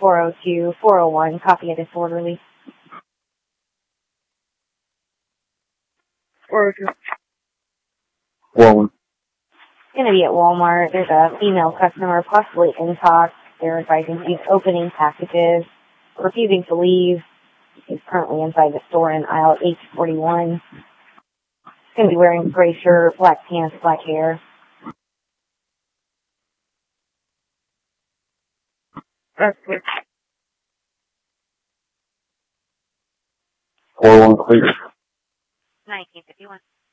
402-401, copy a disorderly. 402. 401. Going to be at Walmart. There's a female customer, possibly intox. They're advising she's opening packages, refusing to leave. She's currently inside the store in aisle H41. She's going to be wearing a gray shirt, black pants, black hair. That's clear. 401 clear. 1951.